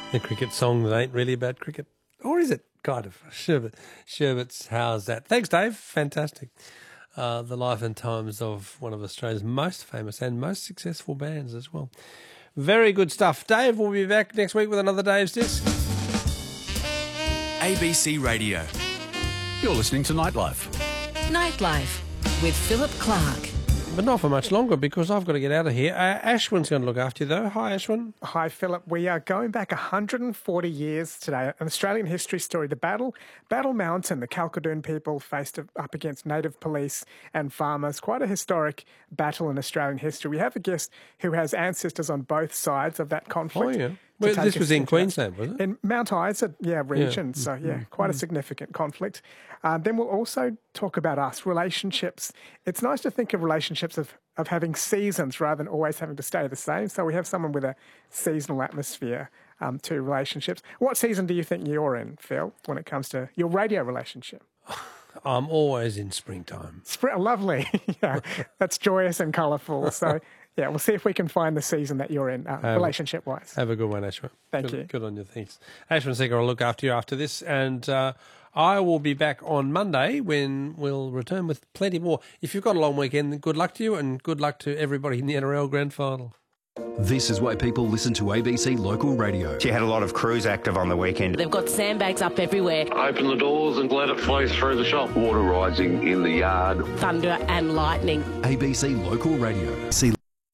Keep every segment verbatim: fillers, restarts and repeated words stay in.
The cricket song that ain't really about cricket. Or is it? Kind of. Sherbet. Sherbet's How's That? Thanks, Dave. Fantastic. Uh, the life and times of one of Australia's most famous and most successful bands as well. Very good stuff. Dave will be back next week with another Dave's Disc. A B C Radio. You're listening to Nightlife. Nightlife with Philip Clark. But not for much longer because I've got to get out of here. Uh, Ashwin's going to look after you though. Hi, Ashwin. Hi, Philip. We are going back one hundred forty years today. An Australian history story. The battle, Battle Mountain, the Kalkadoon people faced up against native police and farmers. Quite a historic battle in Australian history. We have a guest who has ancestors on both sides of that conflict. Oh, yeah. Well, this was in Queensland, was it? In Mount Isa, yeah, region. Yeah. So, yeah, quite a significant conflict. Uh, then we'll also talk about us, relationships. It's nice to think of relationships of, of having seasons rather than always having to stay the same. So we have someone with a seasonal atmosphere um, to relationships. What season do you think you're in, Phil, when it comes to your radio relationship? I'm always in springtime. Spring, lovely. Yeah, that's joyous and colourful. So, yeah, we'll see if we can find the season that you're in, uh, relationship-wise. Have a good one, Ashwin. Thank good, you. Good on you, thanks. Ashwin Seeger will look after you after this, and uh, I will be back on Monday when we'll return with plenty more. If you've got a long weekend, good luck to you, and good luck to everybody in the N R L Grand Final. This is why people listen to A B C Local Radio. She had a lot of crews active on the weekend. They've got sandbags up everywhere. Open the doors and let it flow through the shop. Water rising in the yard. Thunder and lightning. A B C Local Radio. See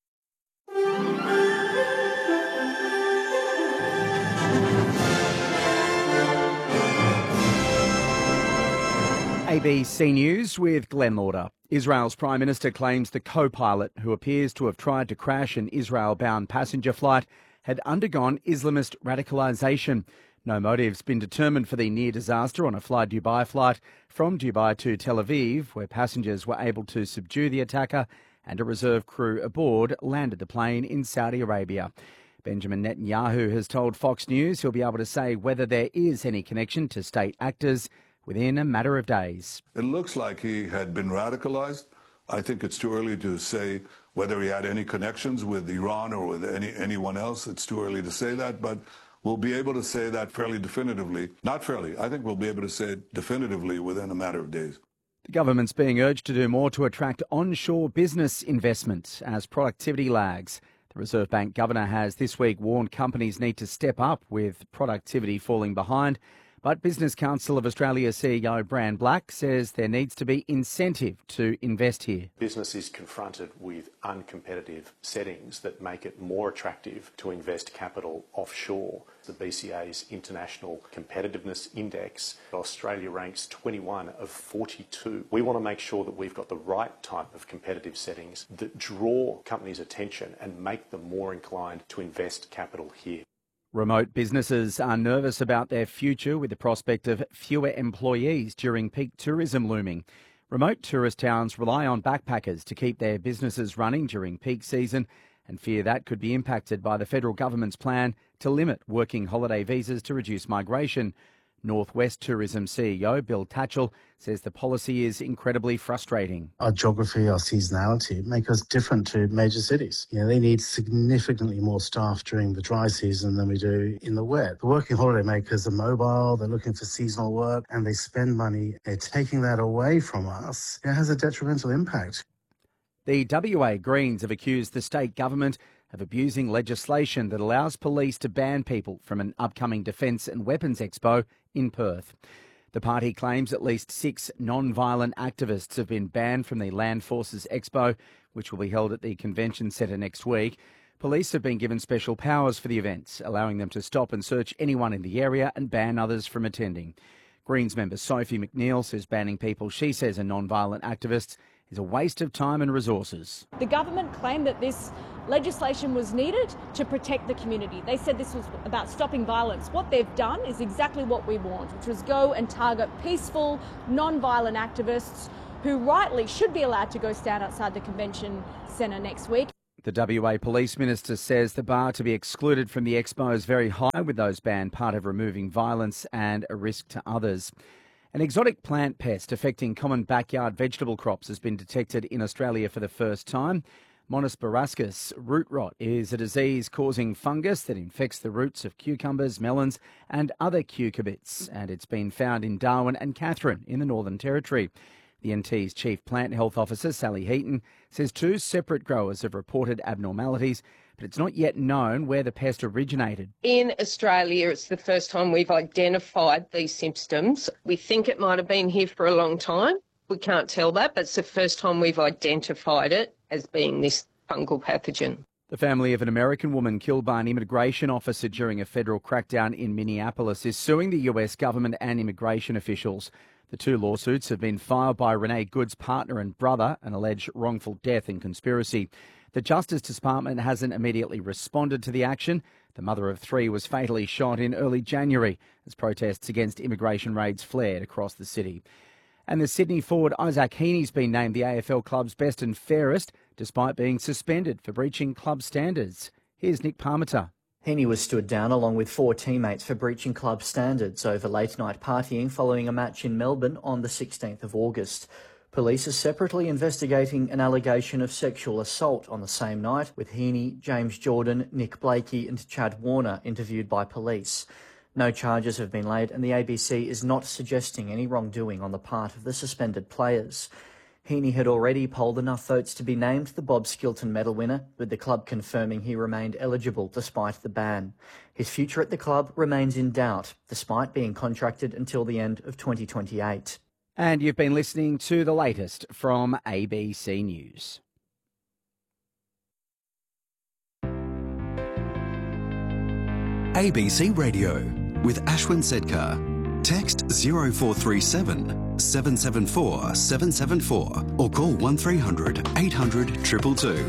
A B C News with Glenn Lauder. Israel's Prime Minister claims the co-pilot, who appears to have tried to crash an Israel-bound passenger flight, had undergone Islamist radicalisation. No motive's been determined for the near disaster on a Fly Dubai flight from Dubai to Tel Aviv, where passengers were able to subdue the attacker, and a reserve crew aboard landed the plane in Saudi Arabia. Benjamin Netanyahu has told Fox News he'll be able to say whether there is any connection to state actors within a matter of days. It looks like he had been radicalized. I think it's too early to say whether he had any connections with Iran or with any anyone else. It's too early to say that, but we'll be able to say that fairly definitively. Not fairly. I think we'll be able to say it definitively within a matter of days. The government's being urged to do more to attract onshore business investment as productivity lags. The Reserve Bank governor has this week warned companies need to step up with productivity falling behind. But Business Council of Australia C E O Bran Black says there needs to be incentive to invest here. Business is confronted with uncompetitive settings that make it more attractive to invest capital offshore. The B C A's International Competitiveness Index, Australia ranks twenty-one of forty-two. We want to make sure that we've got the right type of competitive settings that draw companies' attention and make them more inclined to invest capital here. Remote businesses are nervous about their future with the prospect of fewer employees during peak tourism looming. Remote tourist towns rely on backpackers to keep their businesses running during peak season and fear that could be impacted by the federal government's plan to limit working holiday visas to reduce migration. Northwest Tourism C E O Bill Tatchell says the policy is incredibly frustrating. Our geography, our seasonality make us different to major cities. You know, they need significantly more staff during the dry season than we do in the wet. The working holiday makers are mobile, they're looking for seasonal work, and they spend money. They're taking that away from us. It has a detrimental impact. The W A Greens have accused the state government of abusing legislation that allows police to ban people from an upcoming Defence and Weapons Expo in Perth. The party claims at least six non-violent activists have been banned from the Land Forces Expo, which will be held at the Convention Centre next week. Police have been given special powers for the events, allowing them to stop and search anyone in the area and ban others from attending. Greens member Sophie McNeil says banning people she says are non-violent activists is a waste of time and resources. The government claimed that this legislation was needed to protect the community. They said this was about stopping violence. What they've done is exactly what we want, which was go and target peaceful, non-violent activists who rightly should be allowed to go stand outside the convention centre next week. The W A Police Minister says the bar to be excluded from the expo is very high, with those banned part of removing violence and a risk to others. An exotic plant pest affecting common backyard vegetable crops has been detected in Australia for the first time. Monosporascus root rot is a disease causing fungus that infects the roots of cucumbers, melons and other cucurbits, and it's been found in Darwin and Katherine in the Northern Territory. The N T's Chief Plant Health Officer, Sally Heaton, says two separate growers have reported abnormalities, but it's not yet known where the pest originated. In Australia, it's the first time we've identified these symptoms. We think it might have been here for a long time. We can't tell that, but it's the first time we've identified it as being this fungal pathogen. The family of an American woman killed by an immigration officer during a federal crackdown in Minneapolis is suing the U S government and immigration officials. The two lawsuits have been filed by Renee Good's partner and brother, an alleged wrongful death and conspiracy. The Justice Department hasn't immediately responded to the action. The mother of three was fatally shot in early January as protests against immigration raids flared across the city. And the Sydney forward Isaac Heaney's been named the A F L club's best and fairest, despite being suspended for breaching club standards. Here's Nick Parmenter. Heaney was stood down along with four teammates for breaching club standards over late-night partying following a match in Melbourne on the sixteenth of August. Police are separately investigating an allegation of sexual assault on the same night, with Heaney, James Jordan, Nick Blakey and Chad Warner interviewed by police. No charges have been laid and the A B C is not suggesting any wrongdoing on the part of the suspended players. Heaney had already polled enough votes to be named the Bob Skilton medal winner, with the club confirming he remained eligible despite the ban. His future at the club remains in doubt, despite being contracted until the end of twenty twenty-eight. And you've been listening to the latest from A B C News. A B C Radio with Ashwin Sedkar. Text zero four three seven, seven seven four, seven seven four or call one three hundred, eight hundred, two two two.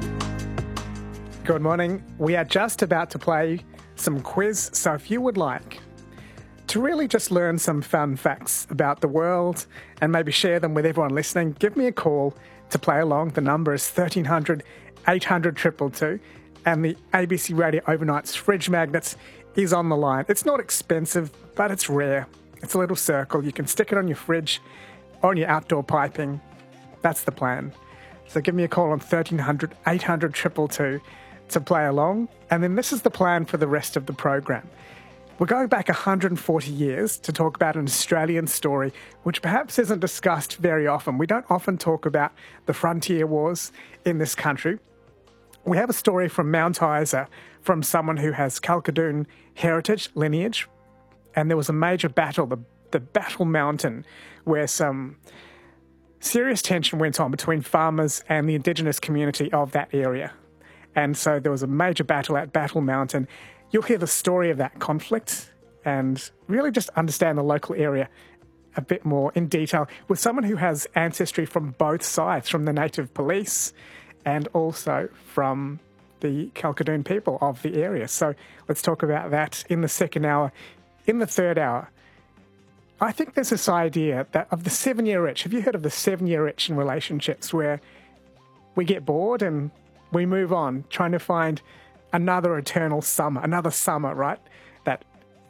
Good morning. We are just about to play some quiz, so if you would like to really just learn some fun facts about the world and maybe share them with everyone listening, give me a call to play along. The number is thirteen hundred, eight hundred, two two two, and the A B C Radio Overnight's Fridge Magnets is on the line. It's not expensive, but it's rare. It's a little circle. You can stick it on your fridge, on your outdoor piping. That's the plan. So give me a call on thirteen hundred, eight hundred, two two two to play along. And then this is the plan for the rest of the program. We're going back one hundred forty years to talk about an Australian story which perhaps isn't discussed very often. We don't often talk about the frontier wars in this country. We have a story from Mount Isa from someone who has Kalkadoon heritage, lineage, and there was a major battle, the, the Battle Mountain, where some serious tension went on between farmers and the Indigenous community of that area. And so there was a major battle at Battle Mountain. You'll hear the story of that conflict and really just understand the local area a bit more in detail with someone who has ancestry from both sides, from the native police and also from the Kalkadoon people of the area. So let's talk about that in the second hour. In the third hour, I think there's this idea that of the seven-year itch. Have you heard of the seven-year itch in relationships where we get bored and we move on, trying to find another eternal summer, another summer, right? That,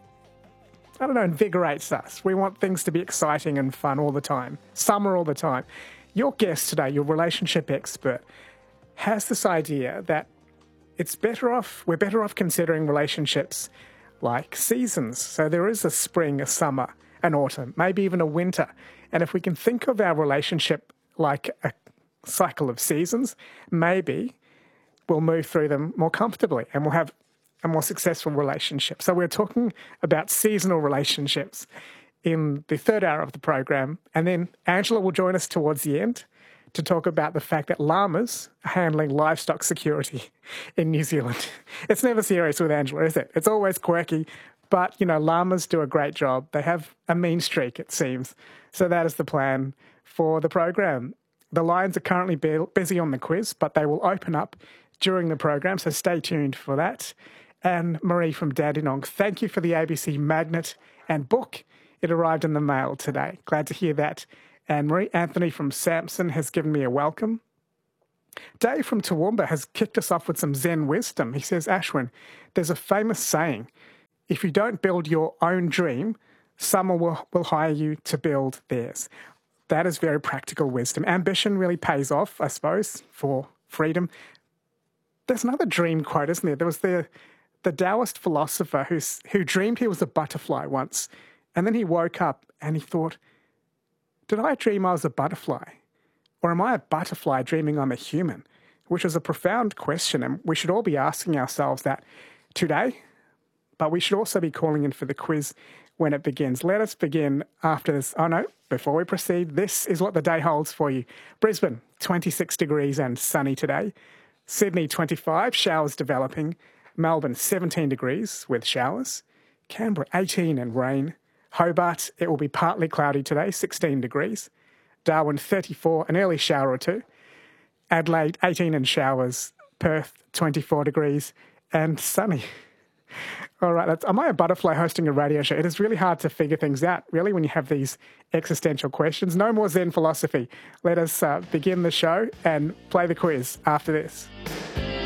I don't know, invigorates us. We want things to be exciting and fun all the time, summer all the time. Your guest today, your relationship expert, has this idea that it's better off, we're better off considering relationships like seasons. So there is a spring, a summer, an autumn, maybe even a winter. And if we can think of our relationship like a cycle of seasons, maybe we'll move through them more comfortably and we'll have a more successful relationship. So we're talking about seasonal relationships in the third hour of the program. And then Angela will join us towards the end to talk about the fact that llamas are handling livestock security in New Zealand. It's never serious with Angela, is it? It's always quirky, but, you know, llamas do a great job. They have a mean streak, it seems. So that is the plan for the program. The lines are currently busy on the quiz, but they will open up during the program, so stay tuned for that. And Marie from Dandenong, thank you for the A B C magnet and book. It arrived in the mail today. Glad to hear that. And Marie Anthony from Samson has given me a welcome. Dave from Toowoomba has kicked us off with some Zen wisdom. He says, Ashwin, there's a famous saying, if you don't build your own dream, someone will, will hire you to build theirs. That is very practical wisdom. Ambition really pays off, I suppose, for freedom. There's another dream quote, isn't there? There was the the Taoist philosopher who's, who dreamed he was a butterfly once, and then he woke up and he thought, did I dream I was a butterfly? Or am I a butterfly dreaming I'm a human? Which is a profound question, and we should all be asking ourselves that today, but we should also be calling in for the quiz when it begins. Let us begin after this. Oh no, before we proceed, this is what the day holds for you. Brisbane, twenty-six degrees and sunny today. Sydney, twenty-five, showers developing. Melbourne, seventeen degrees with showers. Canberra, eighteen and rain. Hobart, it will be partly cloudy today, sixteen degrees. Darwin, thirty-four, an early shower or two. Adelaide, eighteen and showers. Perth, twenty-four degrees and sunny. All right, that's, am I a butterfly hosting a radio show? It is really hard to figure things out, really, when you have these existential questions. No more Zen philosophy. Let us uh, begin the show and play the quiz after this.